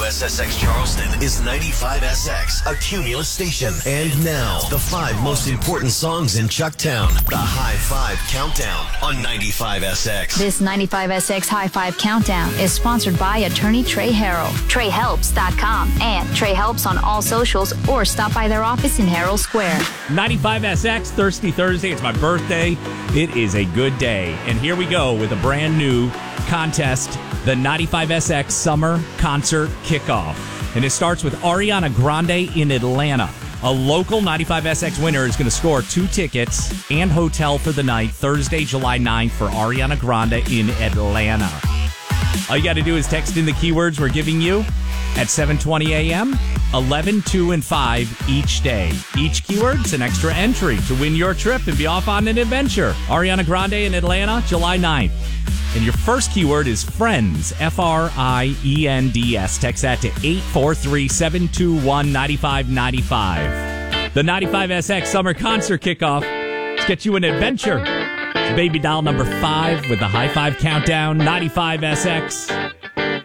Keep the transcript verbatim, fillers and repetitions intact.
S S X Charleston is ninety-five S X, a Cumulus station. And now, the five most important songs in Chucktown. The High Five Countdown on ninety-five S X. This ninety-five S X High Five Countdown is sponsored by attorney Trey Harrell, trey helps dot com, and Trey Helps on all socials, or stop by their office in Herald Square. ninety-five S X, Thirsty Thursday. It's my birthday. It is a good day. And here we go with a brand new contest, the ninety-five S X Summer Concert Kickoff. And it starts with Ariana Grande in Atlanta. A local ninety-five S X winner is going to score two tickets and hotel for the night, Thursday, July ninth, for Ariana Grande in Atlanta. All you got to do is text in the keywords we're giving you at seven twenty a.m., eleven, two, and five each day. Each keyword's an extra entry to win your trip and be off on an adventure. Ariana Grande in Atlanta, July ninth. And your first keyword is Friends, F R I E N D S. Text that to eight four three, seven two one, nine five nine five. The ninety-five S X Summer Concert Kickoff. Let's get you an adventure. It's Baby Doll number five with the High Five Countdown, ninety-five S X.